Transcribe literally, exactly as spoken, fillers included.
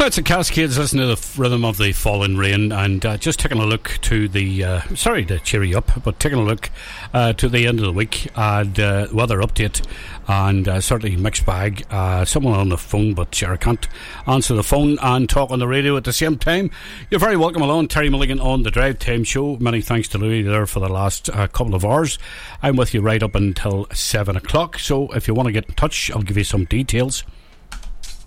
it's the Cascades, listening to the f- rhythm of the falling rain, and uh, just taking a look to the, uh, sorry to cheer you up, but taking a look uh, to the end of the week and uh, weather update, and uh, certainly mixed bag. Uh, someone on the phone, but sure, I can't answer the phone and talk on the radio at the same time. You're very welcome along. Terry Mulligan on the Drive Time Show. Many thanks to Louis there for the last uh, couple of hours. I'm with you right up until seven o'clock, so if you want to get in touch, I'll give you some details.